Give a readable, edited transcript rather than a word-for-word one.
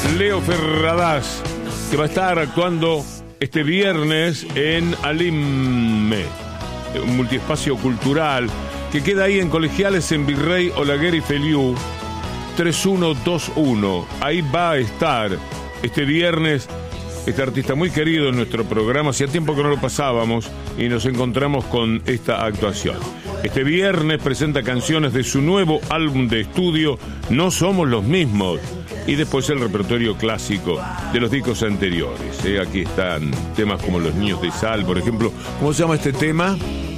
Leo Ferradas, que va a estar actuando este viernes en Alimme, un multiespacio cultural que queda ahí en Colegiales, en Virrey Olaguer y Feliú 3121. Ahí va a estar este viernes este artista muy querido en nuestro programa. Hacía tiempo que no lo pasábamos y nos encontramos con esta actuación. Este viernes presenta canciones de su nuevo álbum de estudio, No Somos los Mismos, y después el repertorio clásico de los discos anteriores. Aquí están temas como Los Niños de Sal, por ejemplo. ¿Cómo se llama este tema?